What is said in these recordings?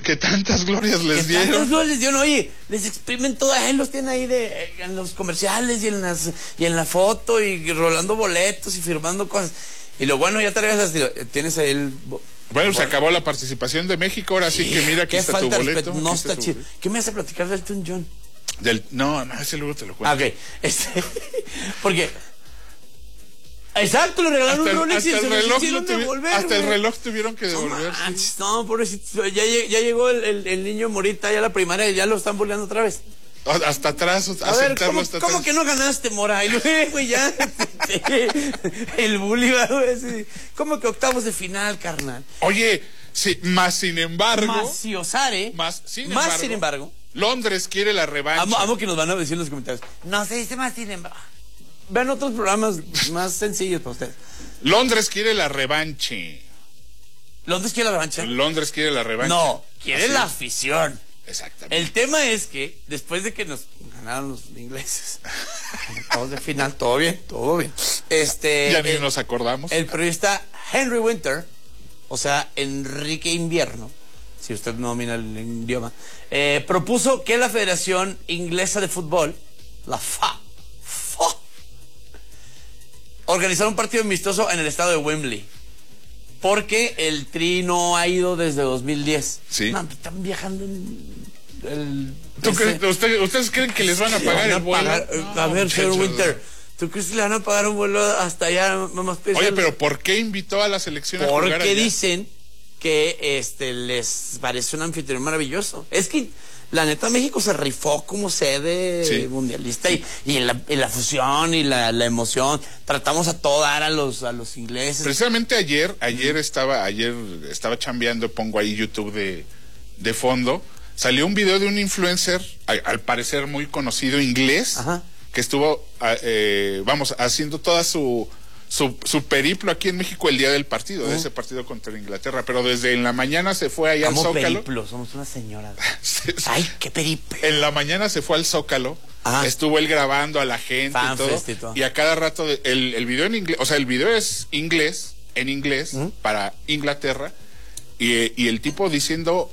Que tantas glorias les dieron. Tantas glorias les dieron, oye, les exprimen todo, los tienen ahí en los comerciales y en la foto y rolando boletos y firmando cosas. Y lo bueno, ya te regresas, tienes ahí el... Bueno, se acabó la participación de México, ahora sí que mira, aquí está tu boleto. No está chido. ¿Qué me hace platicar del Elton John? No, ese luego te lo cuento. Ok, porque... Exacto, le regalaron un Rolex y se lo hicieron devolver. Hasta el reloj tuvieron que devolver. No, pobrecito, ya llegó el niño Morita ya a la primaria y ya lo están burleando otra vez. Hasta atrás, a ver, ¿cómo que no ganaste, Mora? Y luego, güey, ya, el bully, güey, ¿cómo que octavos de final, carnal? Oye, sí, sin embargo... Más sin embargo... Londres quiere la revancha. Amo que nos van a decir en los comentarios. No se dice más sin embargo. Vean otros programas más sencillos para ustedes. Londres quiere la revancha. ¿Londres quiere la revancha? Londres quiere la revancha. No, quiere la afición. Exactamente. El tema es que después de que nos ganaron los ingleses, octavos de final, todo bien. Ya ni nos acordamos. El periodista Henry Winter, o sea, Enrique Invierno, si usted no domina el idioma, propuso que la Federación Inglesa de Fútbol, la FA, organizara un partido amistoso en el estado de Wembley. Porque el Tri no ha ido desde 2010. Sí. No, están viajando en ¿Ustedes creen que les van a pagar el vuelo? A ver, señor Winter, ¿tú crees que le van a pagar un vuelo hasta allá? Oye, pero ¿por qué invitó a la selección a jugar allá? Porque dicen que les parece un anfitrión maravilloso. Es que la neta, México se rifó como sede mundialista y en la fusión y la emoción. Tratamos a todo dar a los ingleses. Precisamente ayer estaba chambeando, pongo ahí YouTube de fondo. Salió un video de un influencer, al parecer muy conocido, inglés, que estuvo, haciendo toda su periplo aquí en México el día del partido, de ese partido contra Inglaterra, pero desde en la mañana se fue allá al Zócalo. Periplo, somos una señora. Ay, qué periplo. En la mañana se fue al Zócalo, estuvo él grabando a la gente y todo, y a cada rato el video en inglés, o sea, el video es en inglés para Inglaterra, y el tipo diciendo,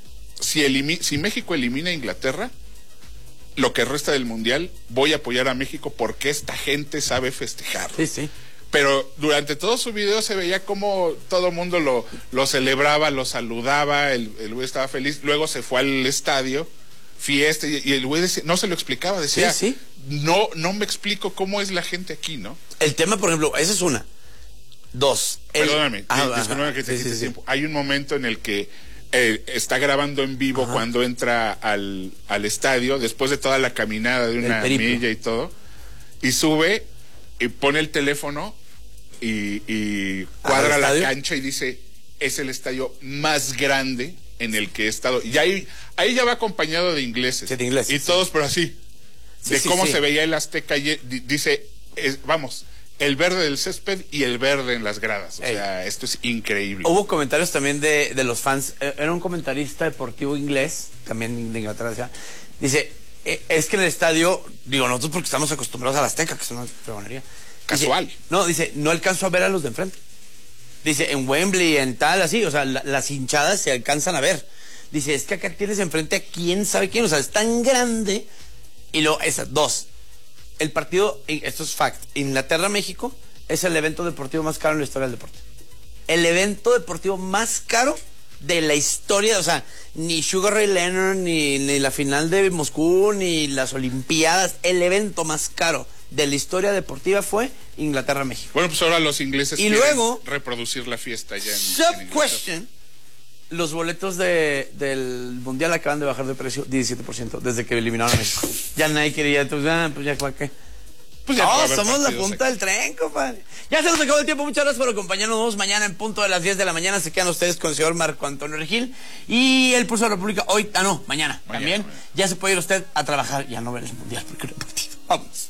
si México elimina a Inglaterra, lo que resta del mundial, voy a apoyar a México porque esta gente sabe festejar. Sí. Pero durante todo su video se veía como todo el mundo lo celebraba, lo saludaba, el güey estaba feliz. Luego se fue al estadio, fiesta, y el güey no se lo explicaba, decía, no me explico cómo es la gente aquí, ¿no? El tema, por ejemplo, esa es una. Dos. Perdóname, discúlpame que te quite tiempo. Hay un momento en el que está grabando en vivo cuando entra al estadio, después de toda la caminada de una milla y todo, y sube y pone el teléfono y cuadra la cancha y dice, es el estadio más grande en el que he estado. Y ahí ya va acompañado de ingleses. Sí, de ingleses. Y todos, pero así, cómo se veía el Azteca, y dice, el verde del césped y el verde en las gradas. O sea, esto es increíble. Hubo comentarios también de los fans. Era un comentarista deportivo inglés, también de Inglaterra, dice, es que en el estadio, digo, nosotros porque estamos acostumbrados al Azteca, que es una fregonería. Casual. Dice, no alcanzo a ver a los de enfrente. Dice, en Wembley, en tal, así, o sea, las hinchadas se alcanzan a ver. Dice, es que acá tienes enfrente a quién sabe quién, o sea, es tan grande. Y luego, dos. El partido, esto es fact, Inglaterra-México es el evento deportivo más caro en la historia del deporte. El evento deportivo más caro de la historia, o sea, ni Sugar Ray Leonard, ni la final de Moscú, ni las Olimpiadas, el evento más caro de la historia deportiva fue Inglaterra-México. Bueno, pues ahora los ingleses quieren reproducir la fiesta ya en Sub-question, los boletos del Mundial acaban de bajar de precio 17% desde que eliminaron a México. Ya nadie quería, pues ya ¿para qué? Pues ya somos la punta del tren, compadre. Ya se nos acabó el tiempo. Muchas gracias por acompañarnos. Nos vemos mañana en punto de las 10 de la mañana. Se quedan ustedes con el señor Marco Antonio Regil y el Pulso de la República hoy. Mañana. También. Ya se puede ir usted a trabajar y a no ver el Mundial porque no hay partido. Vamos.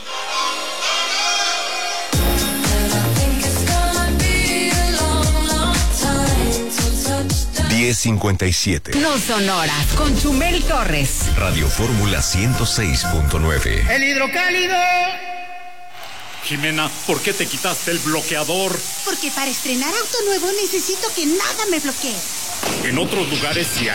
...10:57... No Sonora, con Chumel Torres. Radio Fórmula 106.9. ¡El hidrocálido! Jimena, ¿por qué te quitaste el bloqueador? Porque para estrenar auto nuevo necesito que nada me bloquee. En otros lugares sí hay.